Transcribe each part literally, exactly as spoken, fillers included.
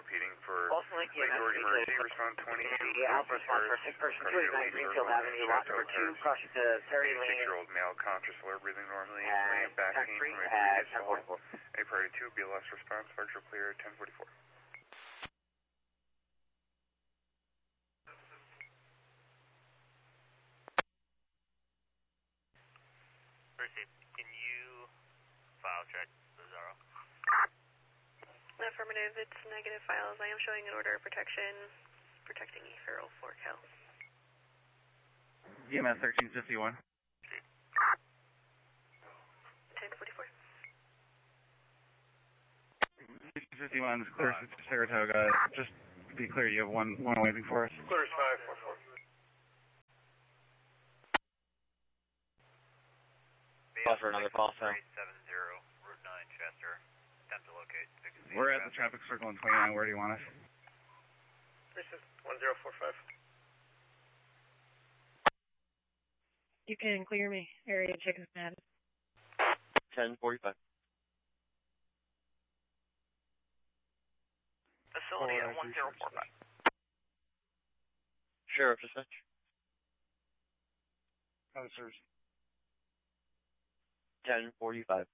repeating for Ultimately, Lake George emergency, respond twenty-two, Alpha response for sick person two eighty-nine Greenfield Avenue, lot number two, crossing to Terry Lane. six-year-old male, conscious, alert, breathing normally, At complaining back pain three from a at previous ten fall. forty-four. A priority two, B L S response, virtual clear, ten forty-four. Percy, can you file check the Zaro? Affirmative, it's negative files. I am showing an order of protection, protecting E feral four Cal. E M S thirteen fifty-one. ten forty-four. thirteen fifty-one is clear to Saratoga. Just to be clear, you have one one waiting for us. Clear is five four four. Call for another call, sir. three seven zero, Route nine, Chester. Attempt to locate. We're at the traffic circle in twenty-nine. Where do you want us? This is one zero four five. You can clear me. Area check is mad. ten forty-five. Facility at one zero four five. Sheriff dispatch. Officers. ten forty-five.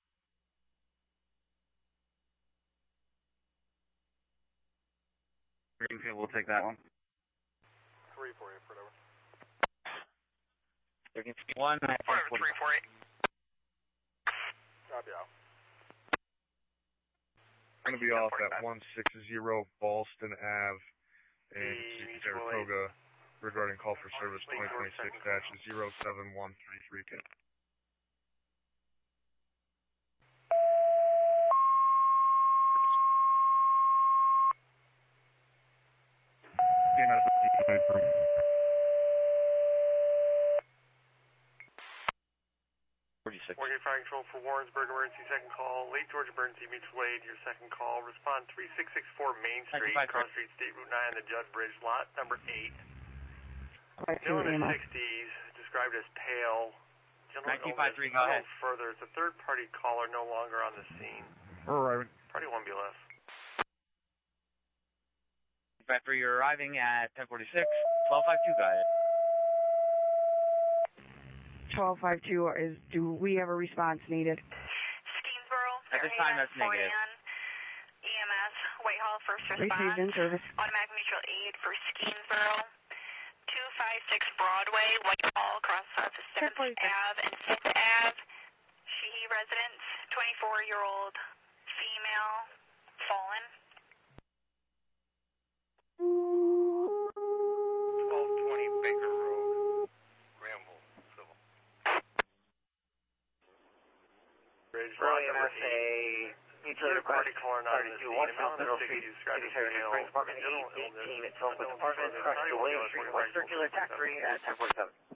Greenfield, we'll take that one. three four eight, whatever. thirteen fifty-one. three four eight. Copy out. I'm going to be off at one sixty Ballston Ave in Saratoga regarding call for service twenty twenty-six dash zero seven one three three two. forty-six. Morgan Fire Control for Warrensburg emergency second call. Lake George emergency mutual aid, your second call. Respond three six six four Main Street, Cross Street, State Route nine, the Judd Bridge, lot number eight. Gentleman in his sixties, described as pale. nineteen fifty-three, go ahead. Further, it's a third party caller no longer on the scene. Alright. Party one B L S. Factory, you're arriving at ten forty-six. twelve fifty-two, go ahead. twelve fifty-two is, do we have a response needed? Skeensboro, At this time, that's negative. E M S, Whitehall, first Received response. in service. Automatic mutual aid for Skeensboro. two five six Broadway, Whitehall, across uh, seventh Ave and sixth Ave. Sheehy residence, twenty-four-year-old female, fallen. twelve twenty Baker Road, Granville, Civil. Bridge, lot number eight. Utility Third party caller not in the scene. one Amount Middle of Street, sixties described as City male. Springs Apartment General eight eighteen illness. at Southwest Apartments, across to William Street, West Circular, Tax three at ten forty-seven.